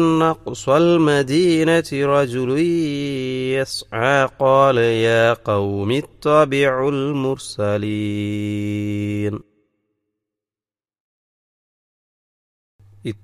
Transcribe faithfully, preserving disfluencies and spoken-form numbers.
أقصى المدينة رجل يسعى قال يا قوم اتبعوا المرسلين